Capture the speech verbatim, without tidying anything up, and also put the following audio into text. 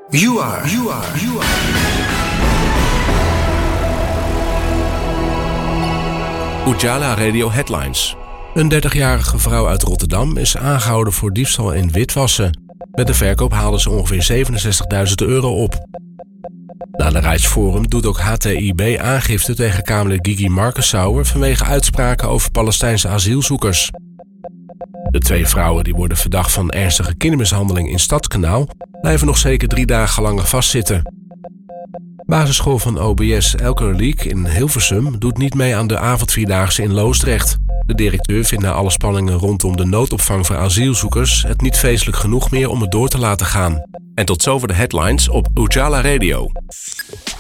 You are, you are, you are. Ujala Radio Headlines. Een dertigjarige vrouw uit Rotterdam is aangehouden voor diefstal en witwassen. Met de verkoop haalde ze ongeveer zevenenzestigduizend euro op. Na de Rijksforum doet ook H T I B aangifte tegen Kamerlid Gigi Markensauer vanwege uitspraken over Palestijnse asielzoekers. De twee vrouwen die worden verdacht van ernstige kindermishandeling in Stadskanaal blijven nog zeker drie dagen langer vastzitten. Basisschool van O B S Elkerleek in Hilversum doet niet mee aan de avondvierdaagse in Loosdrecht. De directeur vindt na alle spanningen rondom de noodopvang voor asielzoekers het niet feestelijk genoeg meer om het door te laten gaan. En tot zover de headlines op Ujala Radio.